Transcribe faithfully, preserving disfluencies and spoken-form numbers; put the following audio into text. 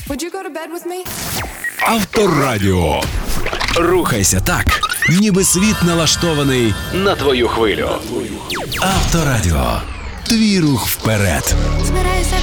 Would you go to bed with me? Авторадіо. Рухайся так, ніби світ налаштований на твою хвилю. Авторадіо. Твій рух вперед. Збираюся